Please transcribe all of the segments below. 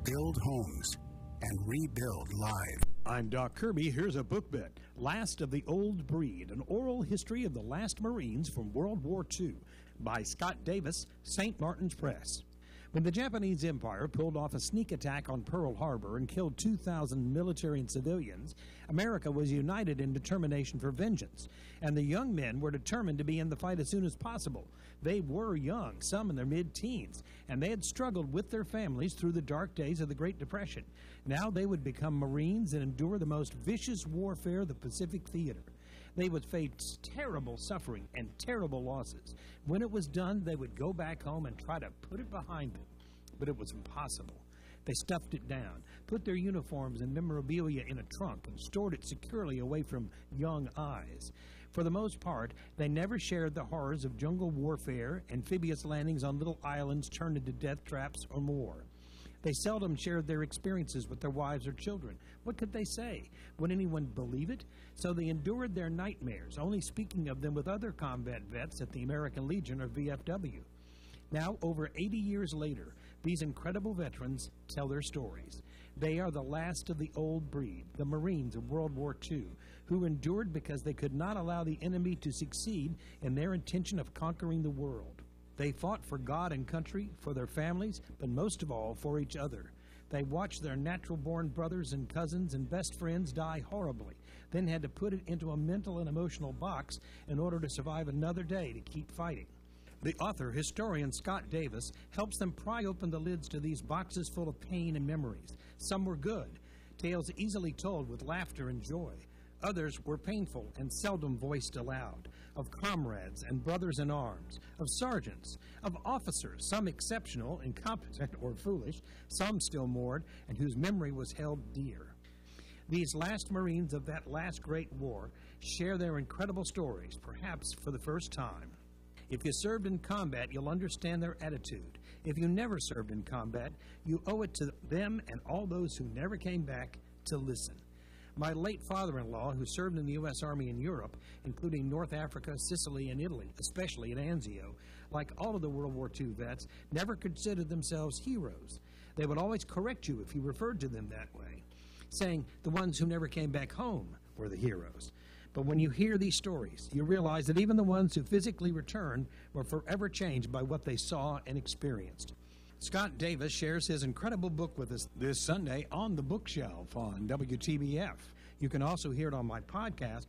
build homes and rebuild lives. I'm Doc Kirby. Here's a book bet. Last of the Old Breed, an oral history of the last Marines from World War II by Scott Davis, St. Martin's Press. When the Japanese Empire pulled off a sneak attack on Pearl Harbor and killed 2,000 military and civilians, America was united in determination for vengeance, and the young men were determined to be in the fight as soon as possible. They were young, some in their mid-teens, and they had struggled with their families through the dark days of the Great Depression. Now they would become Marines and endure the most vicious warfare of the Pacific Theater. They would face terrible suffering and terrible losses. When it was done, they would go back home and try to put it behind them. But it was impossible. They stuffed it down, put their uniforms and memorabilia in a trunk, and stored it securely away from young eyes. For the most part, they never shared the horrors of jungle warfare, amphibious landings on little islands turned into death traps or more. They seldom shared their experiences with their wives or children. What could they say? Would anyone believe it? So they endured their nightmares, only speaking of them with other combat vets at the American Legion or VFW. Now, over 80 years later, these incredible veterans tell their stories. They are the last of the old breed, the Marines of World War II, who endured because they could not allow the enemy to succeed in their intention of conquering the world. They fought for God and country, for their families, but most of all for each other. They watched their natural-born brothers and cousins and best friends die horribly, then had to put it into a mental and emotional box in order to survive another day to keep fighting. The author, historian Scott Davis, helps them pry open the lids to these boxes full of pain and memories. Some were good, tales easily told with laughter and joy. Others were painful and seldom voiced aloud, of comrades and brothers in arms, of sergeants, of officers, some exceptional, incompetent, or foolish, some still moored, and whose memory was held dear. These last Marines of that last great war share their incredible stories, perhaps for the first time. If you served in combat, you'll understand their attitude. If you never served in combat, you owe it to them and all those who never came back to listen. My late father-in-law, who served in the U.S. Army in Europe, including North Africa, Sicily, and Italy, especially at Anzio, like all of the World War II vets, never considered themselves heroes. They would always correct you if you referred to them that way, saying the ones who never came back home were the heroes. But when you hear these stories, you realize that even the ones who physically returned were forever changed by what they saw and experienced. Scott Davis shares his incredible book with us this Sunday on The Bookshelf on WTBF. You can also hear it on my podcast,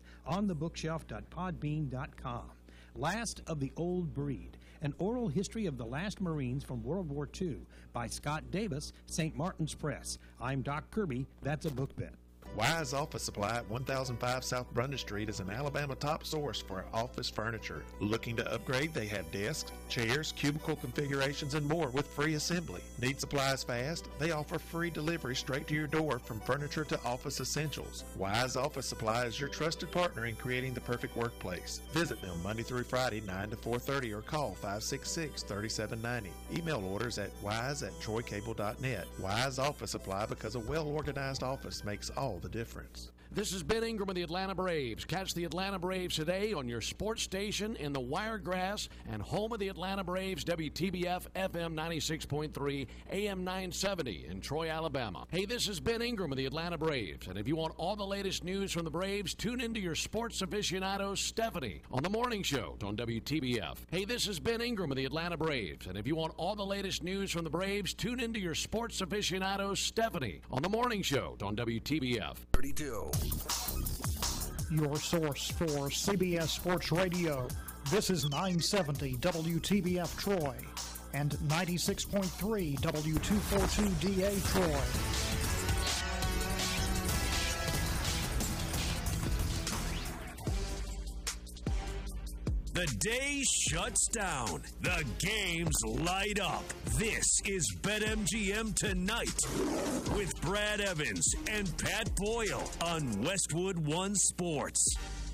onthebookshelf.podbean.com. Last of the Old Breed, an oral history of the last Marines from World War II by Scott Davis, St. Martin's Press. I'm Doc Kirby. That's a book bet. Wise Office Supply at 1005 South Brunda Street is an Alabama top source for office furniture. Looking to upgrade? They have desks, chairs, cubicle configurations, and more with free assembly. Need supplies fast? They offer free delivery straight to your door from furniture to office essentials. Wise Office Supply is your trusted partner in creating the perfect workplace. Visit them Monday through Friday, 9 to 4:30, or call 566-3790. Email orders at wise@troycable.net. Wise Office Supply, because a well-organized office makes all the difference. This is Ben Ingram of the Atlanta Braves. Catch the Atlanta Braves today on your sports station in the Wiregrass and home of the Atlanta Braves, WTBF FM 96.3, AM 970 in Troy, Alabama. Hey, this is Ben Ingram of the Atlanta Braves, and if you want all the latest news from the Braves, tune into your sports aficionado, Stephanie, on the morning show on WTBF. Hey, this is Ben Ingram of the Atlanta Braves, and if you want all the latest news from the Braves, tune into your sports aficionado, Stephanie, on the morning show on WTBF. 32. Your source for CBS Sports Radio. This is 970 WTBF Troy and 96.3 W242DA Troy. The day shuts down. The games light up. This is BetMGM Tonight with Brad Evans and Pat Boyle on Westwood One Sports.